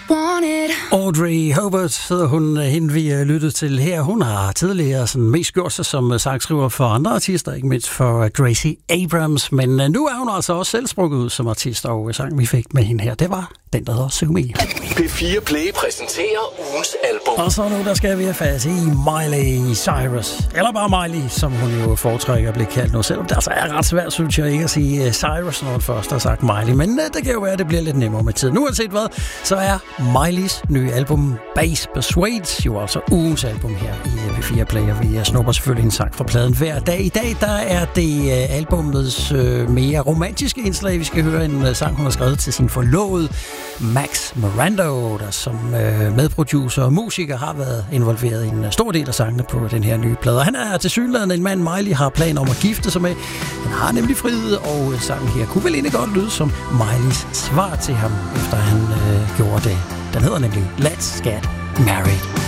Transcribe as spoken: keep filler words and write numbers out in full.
Audrey Hobart hedder hun, hende vi lyttede til her. Hun har tidligere sådan mest gjort sig som sangskriver for andre artister, ikke mindst for Gracie Abrams, men nu er hun altså også selv sprunget ud som artist, og sangen vi fik med hende her, det var den, der hedder Sue Me. P fire Play præsenterer ugens album. Og så nu, der skal vi have fat i Miley Cyrus, eller bare Miley, som hun jo foretrækker at blive kaldt nu, selvom det altså er ret svært, synes jeg, ikke at sige Cyrus, når hun først har sagt Miley, men det kan jo være, at det bliver lidt nemmere med tiden. Uanset hvad, så er Miley's nye album Bass Persuades jo altså ugens album her i P fire Play, og vi snupper selvfølgelig en sang fra pladen hver dag. I dag, der er det albumets øh, mere romantiske indslag. Vi skal høre en uh, sang, hun har skrevet til sin forlovede Max Mirando, der som øh, medproducer og musiker har været involveret i en stor del af sangene på den her nye plade. Han er tilsyneladende en mand, Miley har planer om at gifte sig med. Han har nemlig frihed, og sangen her kunne vel egentlig godt lyde som Mileys svar til ham, efter han øh, gjorde det. Den hedder nemlig Let's Get Married.